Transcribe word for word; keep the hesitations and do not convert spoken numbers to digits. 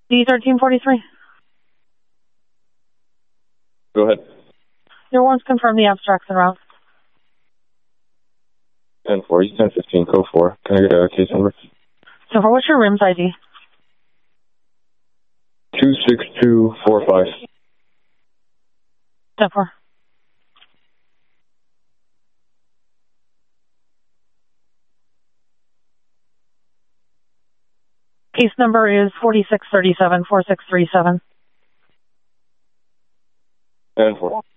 D thirteen forty-three. Go ahead. Your one's confirmed the abstracts en route. ten four, East ten fifteen, code four. Can I get a case number? So for what's your R I M's I D? two six two four five. ten four. Case number is forty-six thirty-seven, four six three seven. ten four.